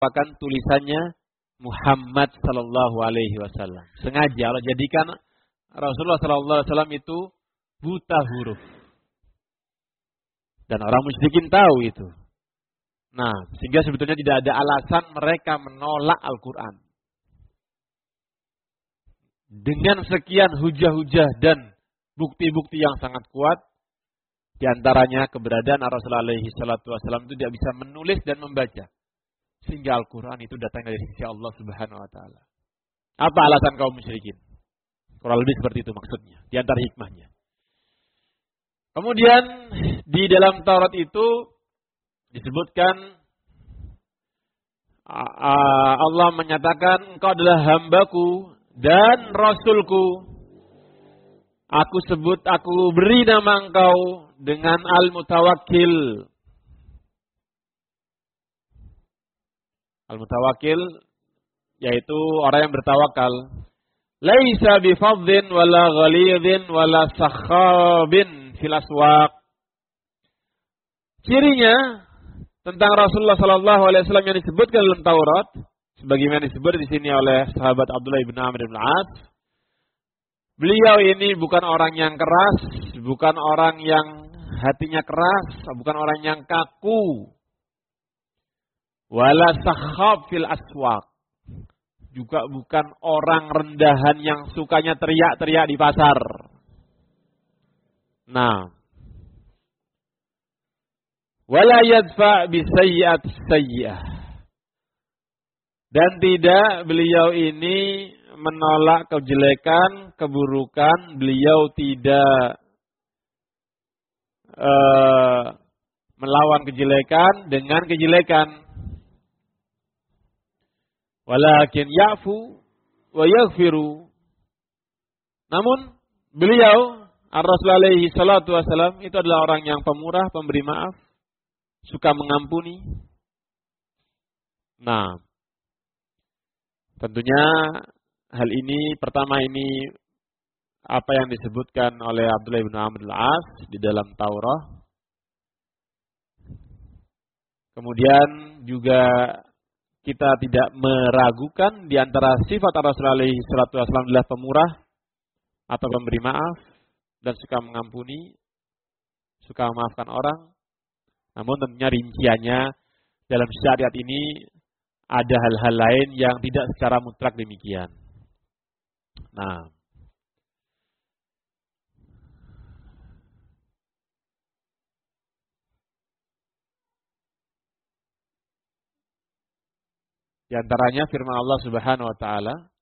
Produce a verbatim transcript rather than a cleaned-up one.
merupakan tulisannya Muhammad sallallahu alaihi wasallam. Sengaja Allah jadikan Rasulullah sallallahu alaihi wasallam itu buta huruf. Dan orang musyrikin tahu itu. Nah, sehingga sebetulnya tidak ada alasan mereka menolak Al-Quran. Dengan sekian hujah-hujah dan bukti-bukti yang sangat kuat, di antaranya keberadaan Rasulullah alaihi salatu wasallam itu tidak bisa menulis dan membaca. Sehingga Al-Quran itu datang dari sisi Allah subhanahu wa ta'ala. Apa alasan kaum musyrikin? Kurang lebih seperti itu maksudnya. Di antara hikmahnya. Kemudian di dalam Taurat itu disebutkan Allah menyatakan engkau adalah hambaku dan rasulku. Aku sebut, aku beri nama engkau dengan Al-Mutawakkil. Al-Mutawakkil yaitu orang yang bertawakal. Laisa bifadhin wala ghalidhin wala sakhabin fil aswaq. Cirinya tentang Rasulullah sallallahu alaihi wasallam yang disebutkan dalam Taurat, sebagaimana disebut di sini oleh sahabat Abdullah bin Amr bin Al-As, beliau ini bukan orang yang keras, bukan orang yang hatinya keras, bukan orang yang kaku. Wala sakhab fil aswaq. Juga bukan orang rendahan yang sukanya teriak-teriak di pasar. Nah, wala yadfa bisayyi'at sayyi'ah. Dan tidak beliau ini menolak kejelekan, keburukan. Beliau tidak uh, melawan kejelekan dengan kejelekan. Walakin ya'fu wa yaghfiru. Namun beliau Ar-Rasul alaihi salatu wasalam itu adalah orang yang pemurah, pemberi maaf, suka mengampuni. Nah, tentunya hal ini pertama ini apa yang disebutkan oleh Abdullah bin Amr al-As di dalam Taurat. Kemudian juga kita tidak meragukan di antara sifat Rasulullah alaihi salatu wasallam adalah pemurah atau pemberi maaf dan suka mengampuni, suka memaafkan orang. Namun tentunya rinciannya dalam syariat ini ada hal-hal lain yang tidak secara mutlak demikian. Nah, di antaranya firman Allah Subhanahu wa taala,